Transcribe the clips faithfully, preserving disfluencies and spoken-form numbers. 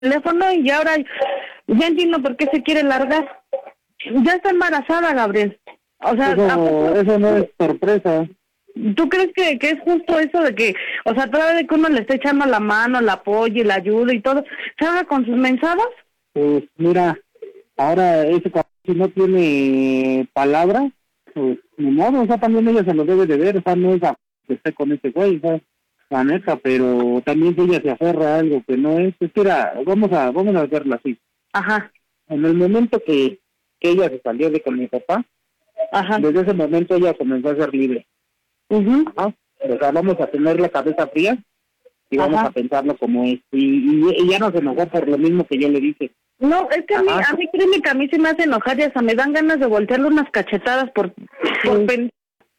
teléfono y ahora ya entiendo por qué se quiere largar. Ya está embarazada, Gabriel. O sea, eso, eso no es sorpresa. ¿Tú crees que, que es justo eso de que, o sea, toda vez que uno le está echando la mano, el apoyo y la ayuda y todo, ¿se haga con sus mensajes? Pues mira, ahora ese cabrón, si no tiene palabra, pues ni modo, o sea, también ella se lo debe de ver, o sea, no es a que esté con ese güey, o sea, la neta, pero también si ella se aferra a algo que no es, es que era, vamos a, vamos a verla así. Ajá. En el momento que, que ella se salió de con mi papá, Ajá. desde ese momento ella comenzó a ser libre. Uh-huh. Ajá. O sea, vamos a tener la cabeza fría y vamos Ajá. a pensarlo como es. Y, y, y ya no se enojó por lo mismo que yo le dije. No, es que a mí, a mí créeme que a mí se me hace enojar y hasta me dan ganas de voltearle unas cachetadas por, por pen...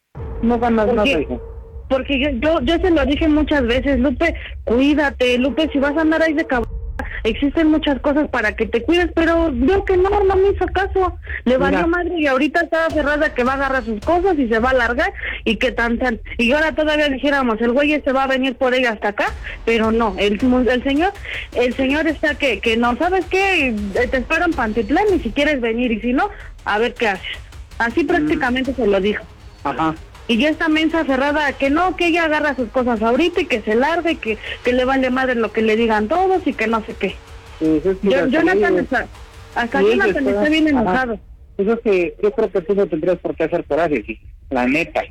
No ganas nada, porque, hijo. porque yo, yo, yo se lo dije muchas veces, Lupe, cuídate, Lupe, si vas a andar ahí de cabrón, existen muchas cosas para que te cuides, pero veo que no, no me hizo caso, le valió Mira. madre y ahorita está cerrada que va a agarrar sus cosas y se va a largar y que tan tan, y ahora todavía dijéramos, el güey este va a venir por ella hasta acá, pero no, el, el señor, el señor está que, que no, ¿sabes qué? Te espero en Pantitlán y si quieres venir y si no, a ver qué haces, así prácticamente mm. se lo dijo. Ajá. Y ya está mensa cerrada, que no, que ella agarra sus cosas ahorita y que se largue, que, que le vale madre lo que le digan todos y que no sé qué. Pues es que yo, Jonathan está, hasta sí, Jonathan está bien enojado. Eso es que yo creo que tú no tendrías por qué hacer coraje, sí, la neta.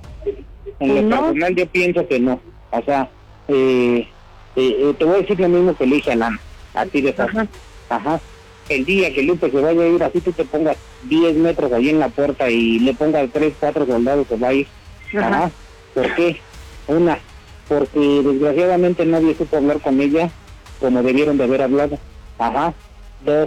En lo no. personal yo pienso que no. O sea, eh, eh, te voy a decir lo mismo que le dije a Lana, a ti de fácil. Ajá. Ajá. El día que Lupe se vaya a ir, así tú te pongas diez metros ahí en la puerta y le pongas tres, cuatro soldados que va a ir. Ajá. Ajá. ¿Por qué? Una, porque desgraciadamente nadie supo hablar con ella como debieron de haber hablado. Ajá. Dos,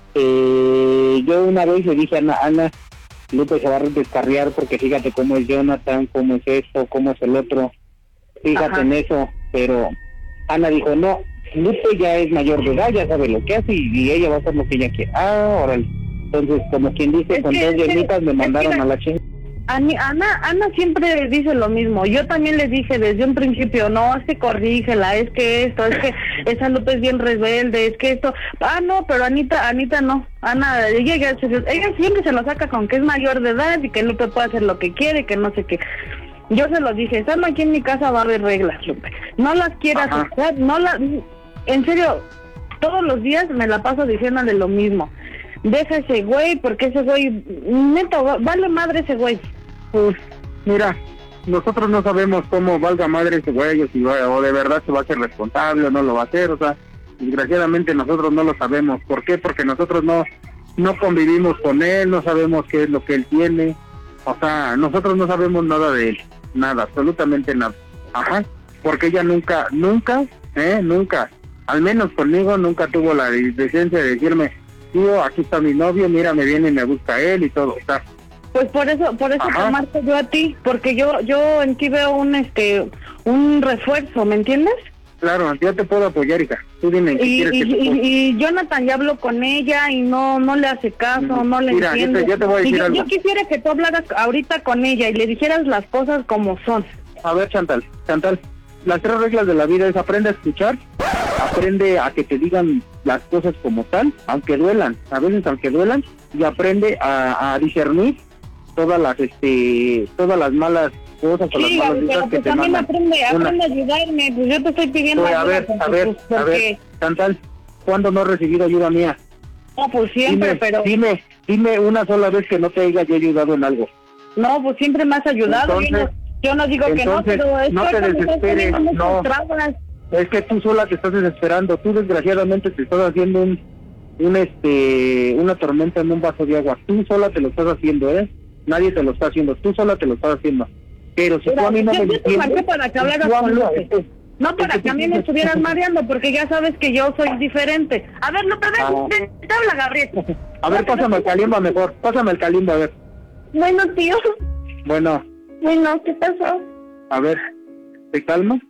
eh, yo una vez le dije a Ana, Ana, Lupe se va a descarriar porque fíjate cómo es Jonathan, cómo es esto, cómo es el otro. Fíjate Ajá. en eso, pero Ana dijo, no, Lupe ya es mayor de edad, ya sabe lo que hace y, y ella va a hacer lo que ella quiere. Ah, órale. Entonces, como quien dice, es con que, dos llenitas me mandaron que, a la chingada. Ana, Ana siempre dice lo mismo. Yo también le dije desde un principio, no, es que corrígela, es que esto, es que esa Lupe es bien rebelde, es que esto. Ah, no, pero Anita, Anita no. Ana, ella, ella, ella siempre se lo saca con que es mayor de edad y que Lupe puede hacer lo que quiere, que no sé qué. Yo se lo dije, estando aquí en mi casa va a haber reglas, Lupe. No las quiero aceptar, no las... En serio, todos los días me la paso diciéndole lo mismo. Deja ese güey, porque ese güey, neto, vale madre ese güey. Pues, mira, nosotros no sabemos cómo valga madre ese güey, o si va, o de verdad se va a hacer responsable o no lo va a hacer, o sea, desgraciadamente nosotros no lo sabemos. ¿Por qué? Porque nosotros no, no convivimos con él, no sabemos qué es lo que él tiene, o sea, nosotros no sabemos nada de él, nada, absolutamente nada. Ajá, porque ella nunca, nunca, eh, nunca, al menos conmigo nunca tuvo la decencia de decirme, tío, aquí está mi novio, mira, me viene y me busca él y todo, o sea. Pues por eso, por eso te marco yo a ti, porque yo, yo en ti veo un, este, un refuerzo, ¿me entiendes? Claro, yo te puedo apoyar, hija. Tú dime qué y, quieres y, que te y, y Jonathan ya habló con ella y no, no le hace caso, no le Mira, entiende. Yo te, yo te voy a decir y yo, algo. yo quisiera que tú hablaras ahorita con ella y le dijeras las cosas como son. A ver, Chantal, Chantal, las tres reglas de la vida es aprende a escuchar, aprende a que te digan las cosas como tal, aunque duelan, a veces aunque duelan, y aprende a, a discernir todas las este todas las malas cosas o sí, las malas cosas pues que te también mandan. aprende, aprende a ayudarme, pues yo te estoy pidiendo pues, a ver, ayuda, a ver, pues, porque... a ver, Chantal, ¿cuándo no he recibido ayuda mía? No, pues siempre, dime, pero... Dime, dime una sola vez que no te haya yo ayudado en algo. No, pues siempre me has ayudado, entonces, yo, no, yo no digo entonces, que no, pero es no que te desesperes, no, trabas. es que tú sola te estás desesperando, tú desgraciadamente te estás haciendo un, un este, una tormenta en un vaso de agua, tú sola te lo estás haciendo, ¿eh? Nadie te lo está haciendo, tú sola te lo estás haciendo. Pero si Mira, tú a mí no yo, me yo te marqué para que hablaras con Lupe. Es, no para es que, que a mí me estuvieras mareando, porque ya sabes que yo soy diferente. A ver, Lupe, ven, ah. ven, te habla Gabriel. A ver, pásame el calimba mejor, pásame el calimba, a ver. Bueno, tío. Bueno. Bueno, ¿qué pasó? A ver, ¿te calmas?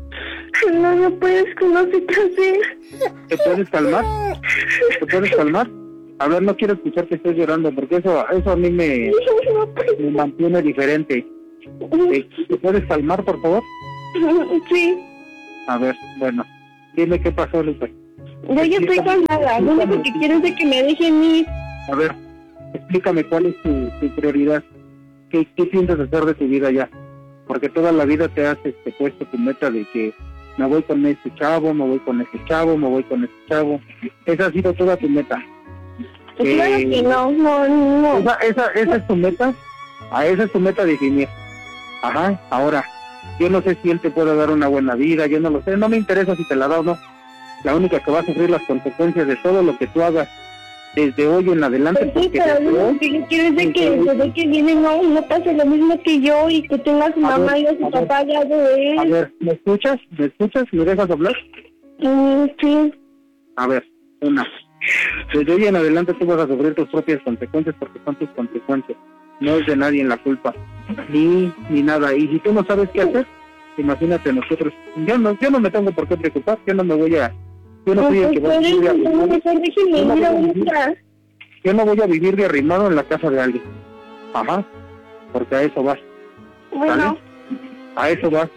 No, no puedes, no sé qué hacer. ¿Te puedes calmar? ¿Te puedes calmar? A ver, no quiero escuchar que estés llorando, porque eso eso a mí me, me mantiene diferente. ¿Te, ¿Te puedes calmar, por favor? Sí. A ver, bueno, dime qué pasó, Lupe. Ya yo estoy cansada, lo único que quiero es de que me dejen ir. A ver, explícame cuál es tu, tu prioridad. ¿Qué, ¿Qué piensas hacer de tu vida ya? Porque toda la vida te has este, puesto tu meta de que me voy con este chavo, me voy con este chavo, me voy con este chavo. Esa ha sido toda tu meta. Pues claro eh, que no, no, no. Esa, esa, esa es tu meta, a esa es tu meta definir. Ajá, ahora, yo no sé si él te puede dar una buena vida, yo no lo sé, no me interesa si te la da o no. La única que va a sufrir las consecuencias de todo lo que tú hagas desde hoy en adelante. Pues sí, pero lo que yo quiero es de que desde que viene no, no pase lo mismo que yo y que tenga a su a mamá ver, y a su a papá al lado de él. A ver, ¿me escuchas? ¿Me escuchas? ¿Me dejas hablar? Mm, sí. A ver, una. Desde hoy en adelante tú vas a sufrir tus propias consecuencias porque son tus consecuencias. No es de nadie en la culpa, ni ni nada. Y si tú no sabes qué hacer, imagínate nosotros. Yo no, yo no me tengo por qué preocupar, yo no me voy a... Yo no soy el que va a vivir de arrimado. Yo no voy a vivir de arrimado en la casa de alguien. Ajá, porque a eso vas. Bueno. ¿Vale? A eso vas.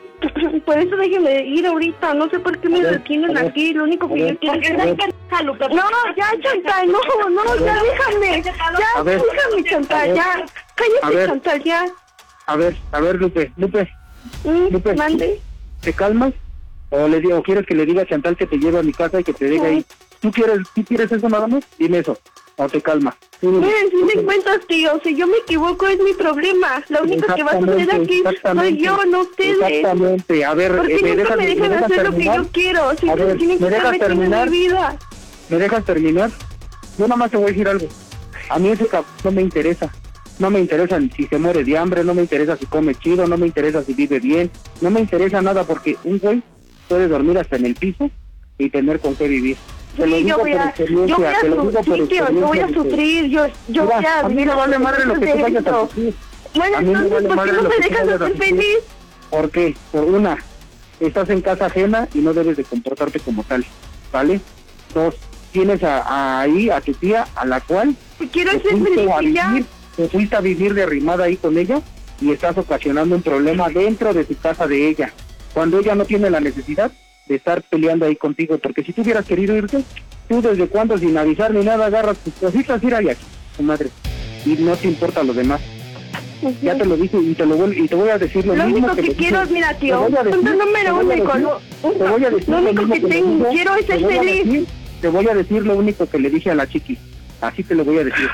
Por eso déjeme ir ahorita, no sé por qué me detienen aquí, lo único que yo quiero es... No, ya, Chantal, no, no, ya déjame, ya, déjame, Chantal, ya, cállate, Chantal, ya. A ver, a ver, Lupe, Lupe, mm, Lupe, mande. ¿Te calmas? ¿O le digo, quieres que le diga a Chantal que te lleve a mi casa y que te diga ahí? ¿Tú quieres, ¿tú quieres eso nada más? Dime eso, o te calma. Miren, si me cuentas, tío, si yo me equivoco es mi problema. La única que va a suceder aquí soy yo, no ustedes. Exactamente, a ver, ¿por qué me nunca dejas, me dejan me hacer terminar? Lo que yo quiero? Si a ver, tienen ¿me que dejas estar terminar? En mi vida. ¿Me dejas terminar? Yo nada más te voy a decir algo. A mí ese cabrón no me interesa. No me interesa si se muere de hambre, no me interesa si come chido, no me interesa si vive bien, no me interesa nada porque un güey puede dormir hasta en el piso y tener con qué vivir. Te lo sí, digo yo voy a, por experiencia, yo voy a, te lo digo sí, por tío, yo voy a sufrir, yo, yo Mira, voy a... a mí me vale madre lo que tú vayas a sufrir. Bueno, entonces, vale ¿por qué no me dejas hacer feliz? ¿Por qué? Por una, estás en casa ajena y no debes de comportarte como tal, ¿vale? Dos, tienes a, a ahí a tu tía, a la cual... Quiero ser feliz ya. Te fuiste a vivir de arrimada ahí con ella y estás ocasionando un problema dentro de tu casa de ella, cuando ella no tiene la necesidad de estar peleando ahí contigo, porque si tú hubieras querido irte, tú desde cuando sin avisar ni nada agarras tus cositas y ir allá, tu madre, y no te importa lo demás. Uh-huh. Ya te lo dije y te lo voy, y te voy a decir lo, lo mismo único que, que quiero, mira tío, punto número uno, te voy a decir lo único que, que tengo, quiero es ser feliz. Decir, te voy a decir lo único que le dije a la chiqui, así te lo voy a decir.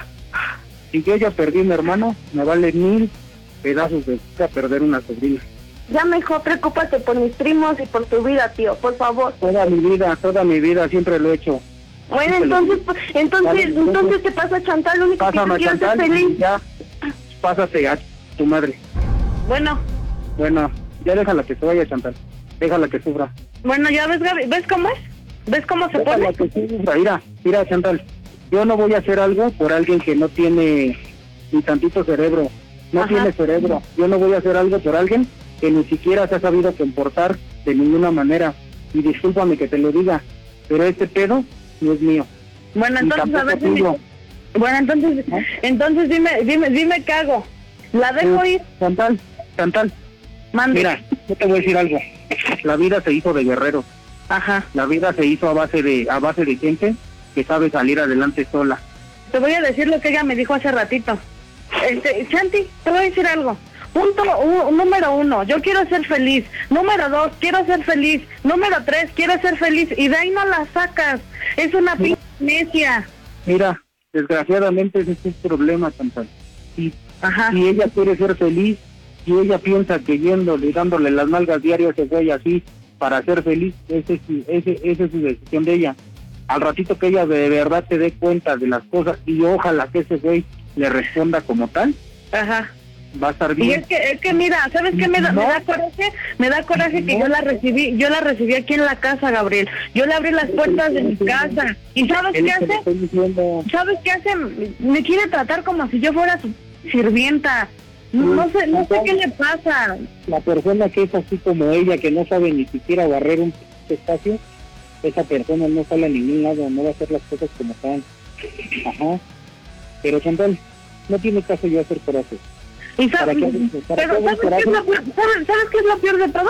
Si yo ya perdí a mi hermano, me vale mil pedazos de a perder una sobrina. Ya mejor preocúpate por mis primos y por tu vida, tío, por favor. Toda mi vida, toda mi vida, siempre lo he hecho. Bueno, entonces, entonces, vale, entonces, entonces te pasa Chantal, lo único pásame que yo quiero Chantal, es feliz. Ya, pásate a tu madre. Bueno. Bueno, ya déjala que se vaya Chantal, déjala que sufra. Bueno, ya ves, Gaby, ¿ves cómo es? ¿Ves cómo se déjala pone? Que sufra, mira, mira Chantal, yo no voy a hacer algo por alguien que no tiene ni tantito cerebro, no Ajá. tiene cerebro. Yo no voy a hacer algo por alguien que ni siquiera se ha sabido comportar de ninguna manera. Y discúlpame que te lo diga, pero este pedo no es mío. Bueno, entonces a ver si me... Bueno, entonces, ¿no? entonces dime, dime, dime qué hago. ¿La dejo sí. ir? Chantal, Chantal. Mande. Mira, yo te voy a decir algo. La vida se hizo de guerreros. Ajá. La vida se hizo a base de a base de gente que sabe salir adelante sola. Te voy a decir lo que ella me dijo hace ratito. Este, Chanti, te voy a decir algo. Punto un, número uno, yo quiero ser feliz. Número dos, quiero ser feliz. Número tres, quiero ser feliz. Y de ahí no la sacas. Es una p*** necia. Mira, desgraciadamente ese es un problema, Chantal. Si, Ajá. si ella quiere ser feliz, si ella piensa que yéndole, dándole las nalgas diarias se güey así para ser feliz, ese es, ese, esa es su decisión de ella. Al ratito que ella de verdad te dé cuenta de las cosas y ojalá que ese güey le responda como tal, Ajá. va a estar bien. Y es que, es que mira, ¿sabes qué me da, no. me da coraje? Me da coraje no. que yo la recibí, yo la recibí aquí en la casa, Gabriel. Yo le abrí las puertas de mi casa. ¿Y sabes qué hace? ¿Sabes qué hace? Me quiere tratar como si yo fuera su sirvienta. No, no sé, no sé qué le pasa. La persona que es así como ella, que no sabe ni siquiera barrer un espacio, esa persona no sale a ningún lado, no va a hacer las cosas como están. Ajá. Pero Chantal, no tiene caso yo hacer coraje. ¿Y sabes, qué, pero ¿sabes, qué es lo peor, ¿sabes, ¿sabes qué es lo peor de todo?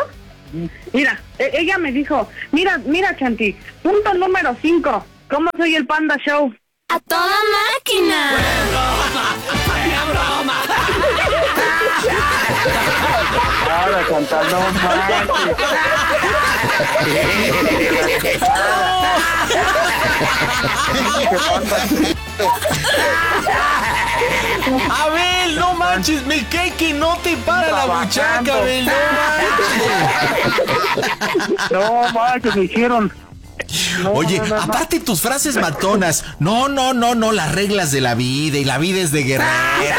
Mira, e- ella me dijo, mira, mira, Chanti, punto número cinco, ¿cómo soy el Panda Show? ¡A toda máquina! Ahora, Santa, no manches. Abel, no manches, me cae que no te para la buchaca, Abel, no manches. No manches, me hicieron. No, Oye, no, no, no. aparte tus frases matonas, no, no, no, no, las reglas de la vida y la vida es de guerrera.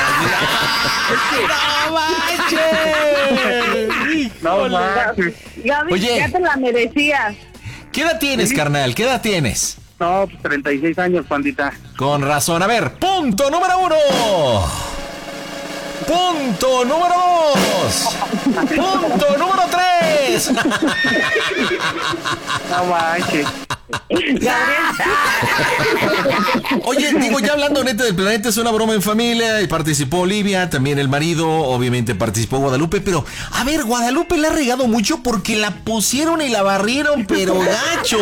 ¡No manches! No manches. Gaby, Oye. ya te la merecías. ¿Qué edad tienes, carnal? ¿Qué edad tienes? No, pues treinta y seis años, pandita. Con razón. A ver, punto número uno. Punto número dos. Punto número tres. No manches. Oye, digo, ya hablando neta del planeta, es una broma en familia y participó Olivia, también el marido, obviamente participó Guadalupe, pero, a ver, Guadalupe la ha regado mucho porque la pusieron y la barrieron, pero gacho.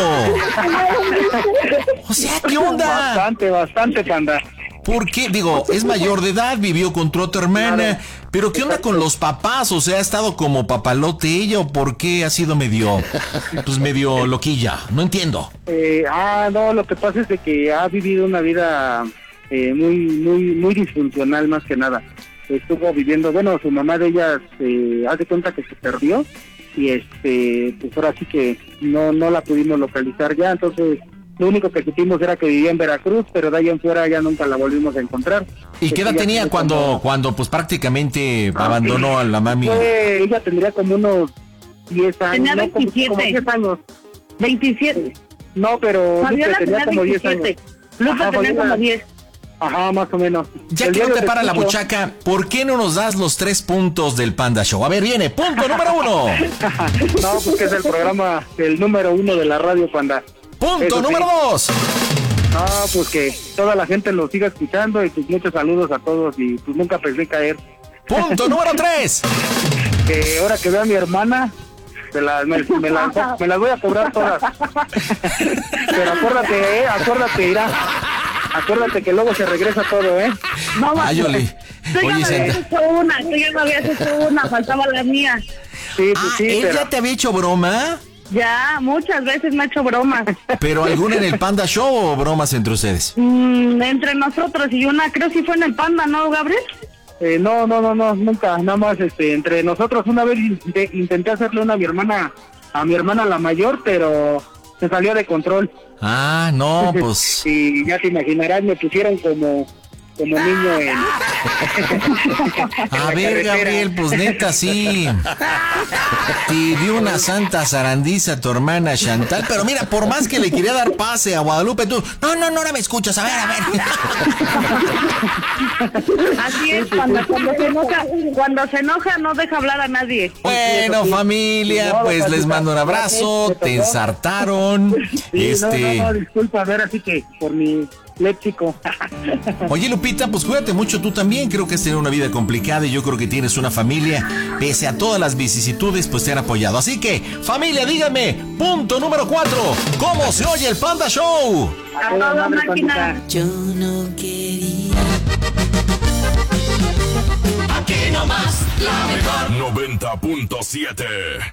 O sea, ¿qué onda? Bastante, bastante, panda. ¿Por qué? Digo, es mayor de edad, vivió con tu otra hermana, Claro. pero ¿qué onda con los papás? O sea, ¿ha estado como papalote ella o por qué ha sido medio, pues medio loquilla? No entiendo. Eh, ah, no, lo que pasa es de que ha vivido una vida eh, muy, muy, muy disfuncional más que nada. Estuvo viviendo, bueno, su mamá de ella se hace cuenta que se perdió y este, pues ahora sí que no, no la pudimos localizar ya, entonces lo único que supimos era que vivía en Veracruz, pero de ahí en fuera ya nunca la volvimos a encontrar. ¿Y qué edad Ella tenía tiene cuando, como- cuando pues prácticamente abandonó a la mami? Fue- ella tendría como unos diez años. Tenía no, como- veintisiete. Como diez años. veintisiete. No, pero Fabiola Lupe tenía tenía como diez años. veintisiete. Lupe Ajá, tenía Fabiola. como diez. Ajá, más o menos. Ya El que no diario te para la escucho. buchaca, ¿por qué no nos das los tres puntos del Panda Show? A ver, viene, punto número uno. No, pues que es el programa, el número uno de la radio, panda. Punto Eso sí. número dos. No, pues que toda la gente lo siga escuchando y pues muchos saludos a todos y pues nunca pensé caer. Punto número tres. Que ahora que vea a mi hermana, me las me, me las me las voy a cobrar todas. Pero acuérdate, eh, acuérdate, irá. Acuérdate que luego se regresa todo, ¿eh? No, Ay, Oli. tú ya Oye, me habías Santa. hecho una, tú ya me habías hecho una, faltaba la mía. Sí, pues Ah, sí, ¿él pero... ya te había hecho broma? Ya, muchas veces me ha hecho bromas. ¿Pero alguna en el Panda Show o bromas entre ustedes? Mm, entre nosotros y una, creo si fue en el Panda, ¿no, Gabriel? Eh, no, no, no, no, nunca, nada más, este, entre nosotros una vez intenté, intenté hacerle una a mi hermana, a mi hermana la mayor, pero se salió de control. Ah, no, pues... Y ya te imaginarás, me pusieron como, como niño en... A ver, Gabriel, pues neta, sí. Te dio una santa zarandiza a tu hermana Chantal, pero mira, por más que le quería dar pase a Guadalupe, tú... No, no, no, no me escuchas, a ver, a ver. Así es, cuando, cuando se enoja, cuando se enoja no deja hablar a nadie. Bueno, familia, pues les mando un abrazo, te ensartaron, Sí, este... no, no, no, disculpa, a ver, así que por mi léxico. Oye, Lupita, pues cuídate mucho tú también, creo que has tenido una vida complicada y yo creo que tienes una familia, pese a todas las vicisitudes, pues te han apoyado. Así que, familia, díganme, punto número cuatro, ¿cómo se oye el Panda Show? A toda máquina. Yo no quería. Aquí nomás, la mejor noventa punto siete.